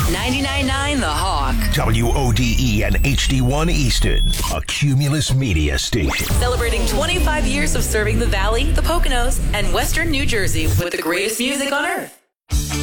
99.9 The Hawk. WODE and HD1 Easton, a Cumulus Media station. Celebrating 25 years of serving the Valley, the Poconos, and Western New Jersey with the greatest music on earth.